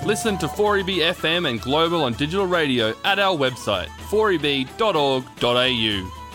Listen to 4EB FM and Global on digital radio at our website, 4eb.org.au.